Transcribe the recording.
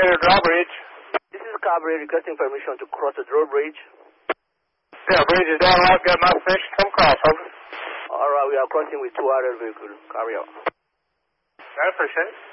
Radio drawbridge. This is Carberry requesting permission to cross the drawbridge. Yeah, bridge is down. I've got my fish. Come cross, over. Alright, we are crossing with 2 other vehicles. Carry on. I appreciate it.